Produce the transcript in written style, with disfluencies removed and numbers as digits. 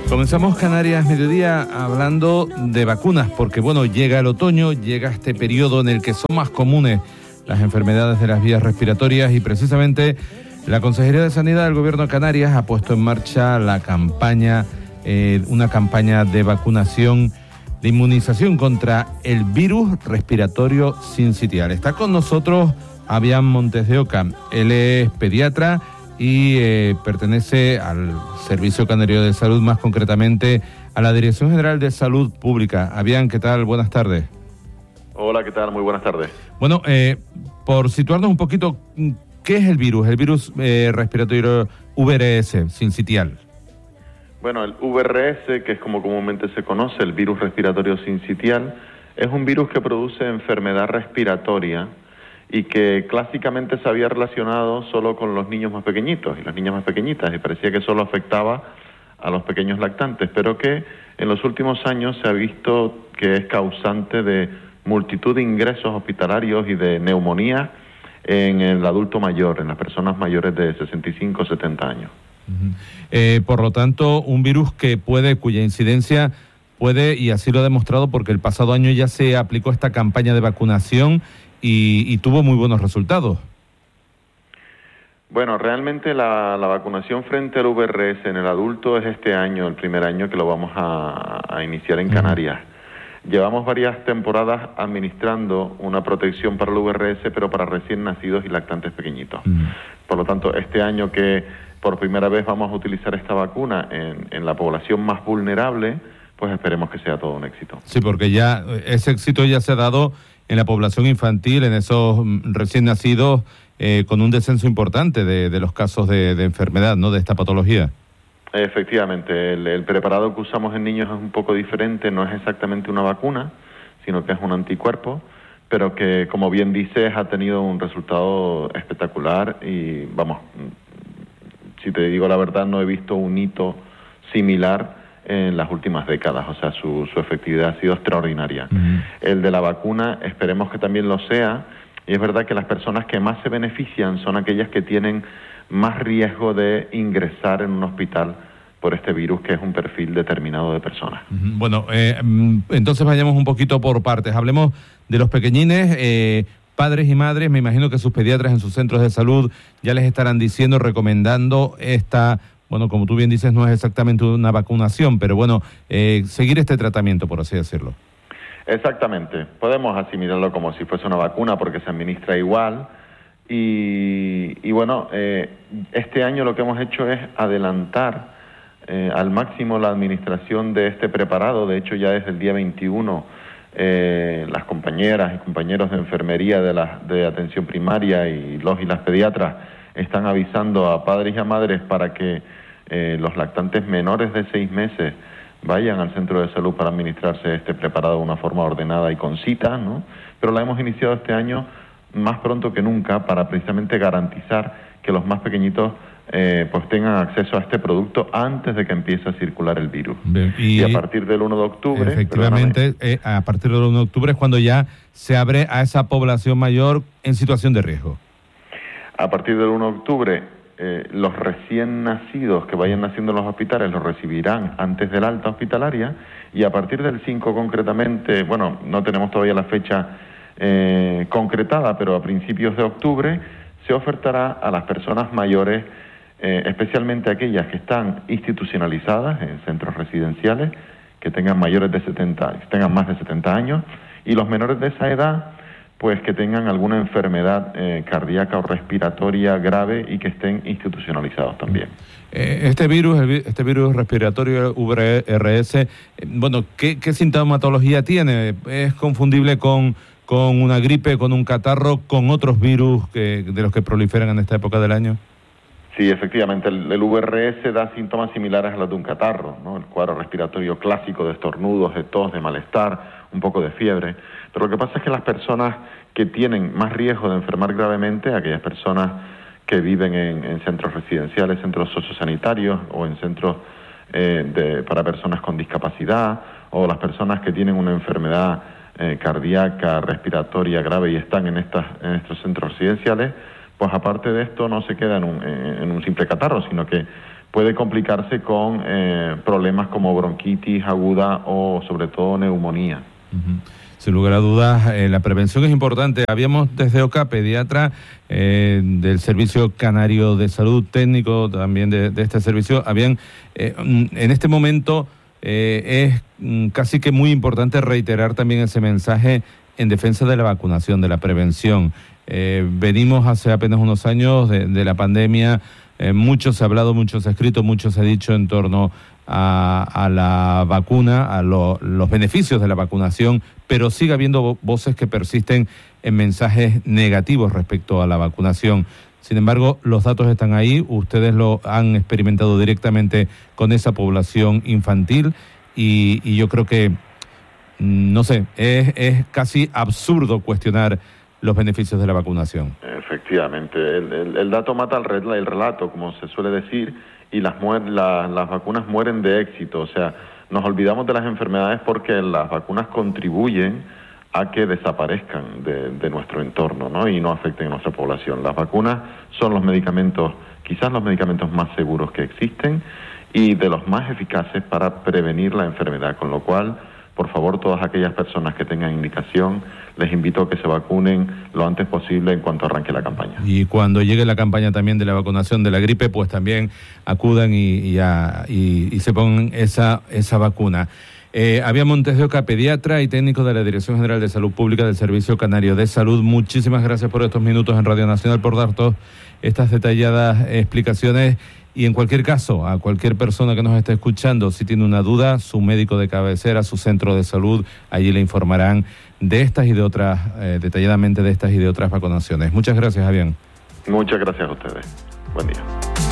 Comenzamos Canarias Mediodía hablando de vacunas, porque bueno, llega el otoño, llega este periodo en el que son más comunes las enfermedades de las vías respiratorias y precisamente la Consejería de Sanidad del Gobierno de Canarias ha puesto en marcha la campaña, una campaña de vacunación, de inmunización contra el virus respiratorio sincitial. Está con nosotros Avian Montes de Oca, él es pediatra y pertenece al Servicio Canario de Salud, más concretamente a la Dirección General de Salud Pública. Avian, ¿qué tal? Buenas tardes. Hola, ¿qué tal? Muy buenas tardes. Bueno, por situarnos un poquito, ¿qué es el virus? El virus respiratorio VRS, sincitial. Bueno, el VRS, que es como comúnmente se conoce, el virus respiratorio sincitial, es un virus que produce enfermedad respiratoria y que clásicamente se había relacionado solo con los niños más pequeñitos y las niñas más pequeñitas, y parecía que solo afectaba a los pequeños lactantes, pero que en los últimos años se ha visto que es causante de multitud de ingresos hospitalarios y de neumonía en el adulto mayor, en las personas mayores de 65 o 70 años. Por lo tanto, un virus cuya incidencia puede, y así lo ha demostrado porque el pasado año ya se aplicó esta campaña de vacunación y tuvo muy buenos resultados. Bueno, realmente la vacunación frente al VRS en el adulto es este año, el primer año que lo vamos a iniciar en Canarias. Llevamos varias temporadas administrando una protección para el VRS, pero para recién nacidos y lactantes pequeñitos. Por lo tanto, este año que por primera vez vamos a utilizar esta vacuna en la población más vulnerable, pues esperemos que sea todo un éxito. Sí, porque ya ese éxito ya se ha dado en la población infantil, en esos recién nacidos, con un descenso importante de los casos de enfermedad, ¿no?, de esta patología. Efectivamente, el preparado que usamos en niños es un poco diferente, no es exactamente una vacuna, sino que es un anticuerpo, pero que, como bien dices, ha tenido un resultado espectacular y, vamos, si te digo la verdad, no he visto un hito similar en las últimas décadas, o sea, su efectividad ha sido extraordinaria. El de la vacuna esperemos que también lo sea, y es verdad que las personas que más se benefician son aquellas que tienen más riesgo de ingresar en un hospital por este virus, que es un perfil determinado de personas. Bueno, entonces vayamos un poquito por partes. Hablemos de los pequeñines, padres y madres. Me imagino que sus pediatras en sus centros de salud ya les estarán diciendo, recomendando esta, bueno, como tú bien dices, no es exactamente una vacunación, pero bueno, seguir este tratamiento, por así decirlo. Exactamente. Podemos asimilarlo como si fuese una vacuna porque se administra igual. Y bueno, este año lo que hemos hecho es adelantar al máximo la administración de este preparado. De hecho, ya desde el día 21 las compañeras y compañeros de enfermería de atención primaria y las pediatras están avisando a padres y a madres para que los lactantes menores de 6 meses vayan al centro de salud para administrarse este preparado de una forma ordenada y con cita, ¿no? Pero la hemos iniciado este año más pronto que nunca para precisamente garantizar que los más pequeñitos pues tengan acceso a este producto antes de que empiece a circular el virus. Y a partir del 1 de octubre... Efectivamente, a partir del 1 de octubre es cuando ya se abre a esa población mayor en situación de riesgo. A partir del 1 de octubre, los recién nacidos que vayan naciendo en los hospitales los recibirán antes del alta hospitalaria, y a partir del 5 concretamente, bueno, no tenemos todavía la fecha concretada, pero a principios de octubre se ofertará a las personas mayores, especialmente aquellas que están institucionalizadas en centros residenciales, que tengan mayores de 70, que tengan más de 70 años, y los menores de esa edad, pues que tengan alguna enfermedad cardíaca o respiratoria grave y que estén institucionalizados también. Este virus respiratorio VRS, bueno, ¿qué sintomatología tiene? ¿Es confundible con una gripe, con un catarro, con otros virus de los que proliferan en esta época del año? Sí, efectivamente, el VRS da síntomas similares a los de un catarro, ¿no? El cuadro respiratorio clásico de estornudos, de tos, de malestar, un poco de fiebre. Pero lo que pasa es que las personas que tienen más riesgo de enfermar gravemente, aquellas personas que viven en centros residenciales, centros sociosanitarios o en centros para personas con discapacidad, o las personas que tienen una enfermedad cardíaca, respiratoria grave y están en estos centros residenciales, pues aparte de esto no se queda en un simple catarro, sino que puede complicarse con problemas como bronquitis aguda o sobre todo neumonía. Sin lugar a dudas, la prevención es importante. Habíamos desde OCA, pediatra del Servicio Canario de Salud, técnico también de este servicio, habían en este momento es casi que muy importante reiterar también ese mensaje en defensa de la vacunación, de la prevención. Venimos hace apenas unos años de la pandemia, mucho se ha hablado, mucho se ha escrito, mucho se ha dicho en torno a la vacuna, a los beneficios de la vacunación, pero sigue habiendo voces que persisten en mensajes negativos respecto a la vacunación. Sin embargo, los datos están ahí, ustedes lo han experimentado directamente con esa población infantil y yo creo que, no sé, es casi absurdo cuestionar los beneficios de la vacunación. Efectivamente, el dato mata el relato, como se suele decir, y las vacunas mueren de éxito. O sea, nos olvidamos de las enfermedades porque las vacunas contribuyen a que desaparezcan de nuestro entorno, ¿no? Y no afecten a nuestra población. Las vacunas son los medicamentos, quizás los medicamentos más seguros que existen y de los más eficaces para prevenir la enfermedad, con lo cual, por favor, todas aquellas personas que tengan indicación, les invito a que se vacunen lo antes posible en cuanto arranque la campaña. Y cuando llegue la campaña también de la vacunación de la gripe, pues también acudan y se pongan esa vacuna. Había Montes de Oca, pediatra y técnico de la Dirección General de Salud Pública del Servicio Canario de Salud. Muchísimas gracias por estos minutos en Radio Nacional, por dar todas estas detalladas explicaciones. Y en cualquier caso, a cualquier persona que nos esté escuchando, si tiene una duda, su médico de cabecera, su centro de salud, allí le informarán de estas y de otras, detalladamente de estas y de otras vacunaciones. Muchas gracias, Javier. Muchas gracias a ustedes. Buen día.